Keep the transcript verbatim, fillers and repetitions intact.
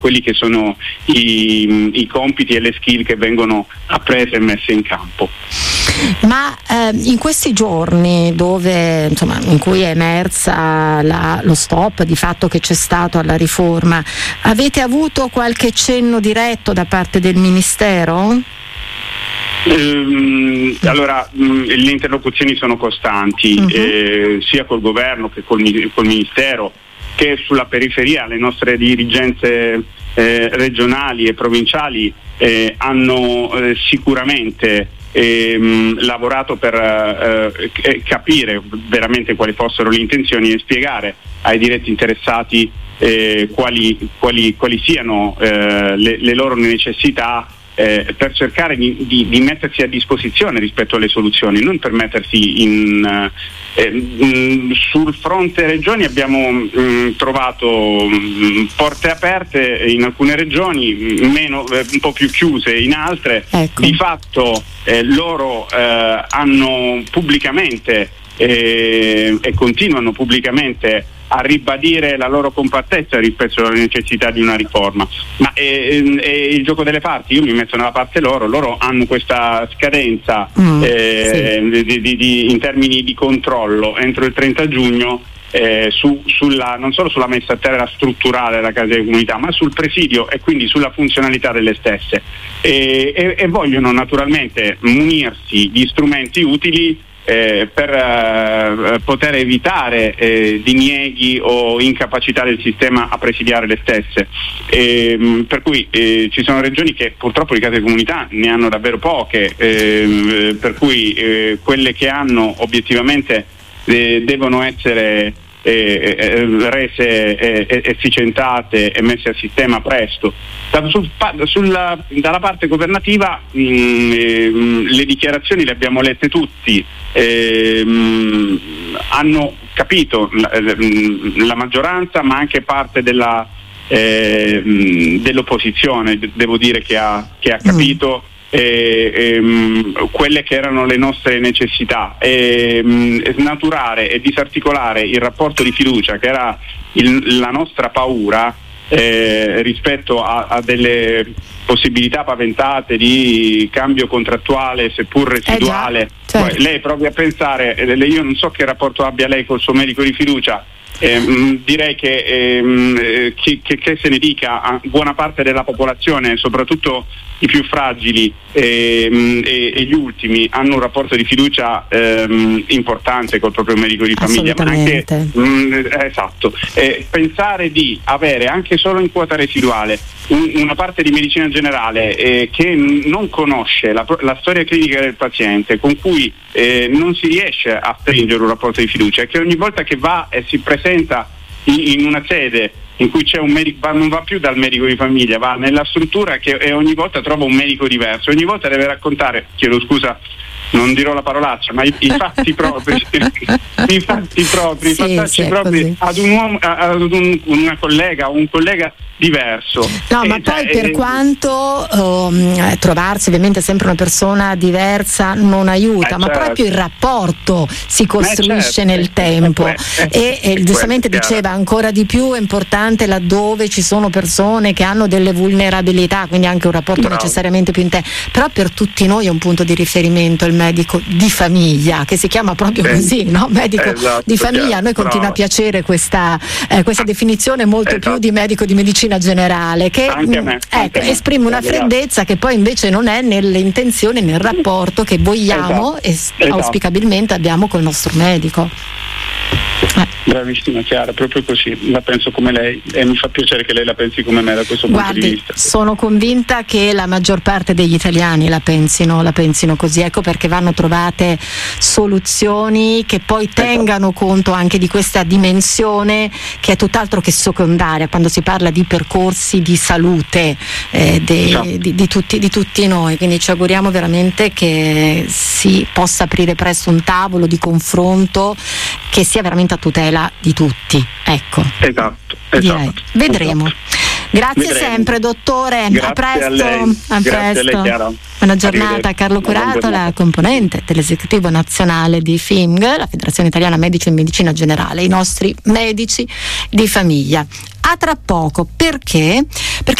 quelli che sono i, i compiti e le skill che vengono apprese e messe in campo. Ma eh, in questi giorni dove insomma in cui è emersa la, lo stop di fatto che c'è stato alla riforma, avete avuto qualche cenno diretto da parte del Ministero? Ehm, allora mh, le interlocuzioni sono costanti, uh-huh. eh, sia col governo che col, col Ministero, che sulla periferia le nostre dirigenze eh, regionali e provinciali eh, hanno eh, sicuramente ehm, lavorato per eh, capire veramente quali fossero le intenzioni e spiegare ai diretti interessati eh, quali, quali, quali siano eh, le, le loro necessità, Eh, per cercare di, di, di mettersi a disposizione rispetto alle soluzioni, non per mettersi in eh, mh, sul fronte regioni abbiamo mh, trovato mh, porte aperte in alcune regioni, meno, eh, un po' più chiuse in altre. Ecco. Di fatto eh, loro eh, hanno pubblicamente eh, e continuano pubblicamente a ribadire la loro compattezza rispetto alla necessità di una riforma, ma è, è il gioco delle parti. Io mi metto nella parte loro, loro hanno questa scadenza mm, eh, sì. di, di, di, in termini di controllo entro il trenta giugno eh, su, sulla, non solo sulla messa a terra strutturale della casa di comunità, ma sul presidio e quindi sulla funzionalità delle stesse, e, e, e vogliono naturalmente munirsi di strumenti utili Eh, per eh, poter evitare eh, dinieghi o incapacità del sistema a presidiare le stesse, e, mh, per cui eh, ci sono regioni che purtroppo di case di comunità ne hanno davvero poche, eh, per cui eh, quelle che hanno obiettivamente eh, devono essere eh, eh, rese eh, efficientate e messe a sistema presto. Da, sul, sulla, dalla parte governativa mh, eh, le dichiarazioni le abbiamo lette tutti, eh, mh, hanno capito la, la maggioranza, ma anche parte della, eh, dell'opposizione, devo dire che ha, che ha capito eh, eh, quelle che erano le nostre necessità, e mh, snaturare e disarticolare il rapporto di fiducia che era il, la nostra paura Eh, rispetto a, a delle possibilità paventate di cambio contrattuale seppur residuale. Eh già, certo. Poi lei provi a pensare, eh, io non so che rapporto abbia lei col suo medico di fiducia, eh, mh, direi che, eh, chi, che, che se ne dica, a buona parte della popolazione, soprattutto i più fragili eh, e, e gli ultimi, hanno un rapporto di fiducia ehm, importante col proprio medico di famiglia, ma anche mh, esatto eh, pensare di avere anche solo in quota residuale un, una parte di medicina generale eh, che n- non conosce la, la storia clinica del paziente, con cui eh, non si riesce a stringere un rapporto di fiducia, e che ogni volta che va e si presenta in, in una sede in cui c'è un medico, non va più dal medico di famiglia, va nella struttura che, e ogni volta trova un medico diverso, ogni volta deve raccontare, chiedo scusa, non dirò la parolaccia, ma i, i fatti propri, i fatti propri, sì, i fattacci sì, propri ad un uomo, ad un, una collega o un collega diverso. No, e ma poi per eh, quanto um, trovarsi ovviamente sempre una persona diversa non aiuta, eh, ma certo. proprio il rapporto si costruisce eh, certo. nel tempo, eh, eh, e, e giustamente diceva ancora di più è importante laddove ci sono persone che hanno delle vulnerabilità, quindi anche un rapporto Bravo. necessariamente più intenso, però per tutti noi è un punto di riferimento il medico di famiglia, che si chiama proprio eh, così, no? Medico esatto, di famiglia. Chiaro. A noi continua Bravo. a piacere questa, eh, questa definizione molto esatto. più di medico di medicina generale, che anche a me, ecco, anche esprime una freddezza che poi invece non è nelle intenzioni, nel rapporto che vogliamo esatto. e esatto. auspicabilmente abbiamo col nostro medico. Eh. Bravissima Chiara, proprio così, la penso come lei, e mi fa piacere che lei la pensi come me da questo Guardi, punto di vista. Sono convinta che la maggior parte degli italiani la pensino, la pensino così, ecco perché vanno trovate soluzioni che poi tengano esatto. conto anche di questa dimensione che è tutt'altro che secondaria quando si parla di percorsi di salute eh, de, no. di, di, tutti, di tutti noi, quindi ci auguriamo veramente che si possa aprire presto un tavolo di confronto che sia veramente a tutela di tutti, ecco. Esatto, Direi. esatto. Vedremo. Esatto. Grazie Vedremo. sempre dottore, Grazie a presto. A lei. A Grazie presto. a lei, Chiara. Buona giornata. Carlo Curatola, componente dell'esecutivo nazionale di F I M G, la Federazione Italiana Medici in Medicina Generale, i nostri medici di famiglia. A tra poco, perché? Perché